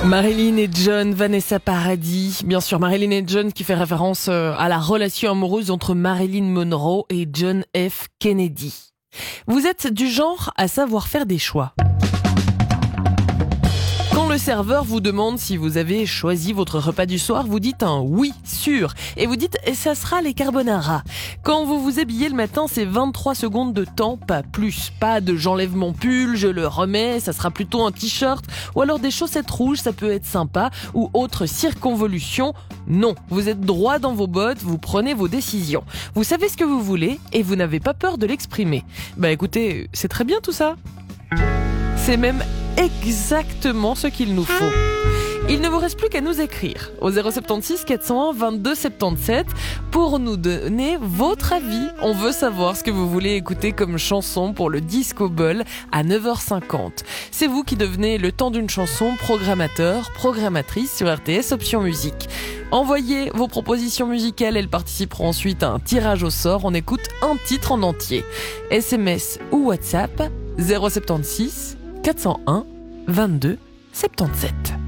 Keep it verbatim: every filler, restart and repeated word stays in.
Marilyn et John, Vanessa Paradis. Bien sûr, Marilyn et John qui fait référence à la relation amoureuse entre Marilyn Monroe et John F. Kennedy. Vous êtes du genre à savoir faire des choix. Quand le serveur vous demande si vous avez choisi votre repas du soir, vous dites un oui, sûr. Et vous dites, et ça sera les carbonara. Quand vous vous habillez le matin, c'est vingt-trois secondes de temps, pas plus. Pas de j'enlève mon pull, je le remets, ça sera plutôt un t-shirt. Ou alors des chaussettes rouges, ça peut être sympa. Ou autre circonvolution. Non, vous êtes droit dans vos bottes, vous prenez vos décisions. Vous savez ce que vous voulez et vous n'avez pas peur de l'exprimer. Bah écoutez, c'est très bien tout ça. C'est même exactement ce qu'il nous faut. Il ne vous reste plus qu'à nous écrire au zéro sept six quatre zéro un vingt-deux soixante-dix-sept pour nous donner votre avis. On veut savoir ce que vous voulez écouter comme chanson pour le Disco Ball à neuf heures cinquante. C'est vous qui devenez le temps d'une chanson programmateur, programmatrice sur R T S Option Musique. Envoyez vos propositions musicales, elles participeront ensuite à un tirage au sort. On écoute un titre en entier. S M S ou WhatsApp zéro sept six quatre zéro un vingt-deux soixante-dix-sept.